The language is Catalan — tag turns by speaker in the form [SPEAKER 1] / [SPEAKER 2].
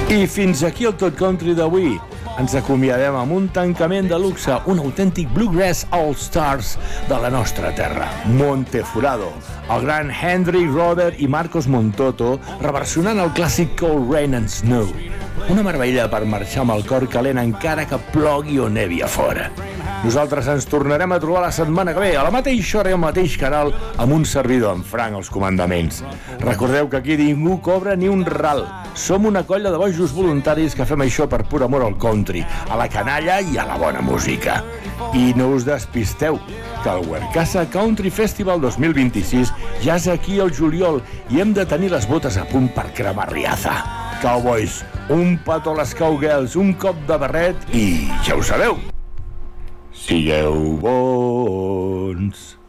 [SPEAKER 1] I fins aquí el Tot Country d'avui. Ens acomiadem amb un tancament de luxe, un autèntic Bluegrass All-Stars de la nostra terra, Monteforado. El gran Henry Robert i Marcos Montoto reversionant el clàssic Cold Rain and Snow. Una meravella per marxar amb el cor calent encara que plogui o nevi a fora. Nosaltres ens tornarem a trobar la setmana que ve, a la mateixa hora i al mateix canal, amb un servidor, en Frank, als comandaments. Recordeu que aquí ningú cobra ni un ral. Som una colla de bojos voluntaris que fem això per pur amor al country, a la canalla i a la bona música. I no us despisteu, que el Huercasa Country Festival 2026 ja és aquí al juliol i hem de tenir les botes a punt per cremar riaza. Cowboys, un petó a les cowgirls, un cop de barret i ja ho sabeu. Sigueu bons.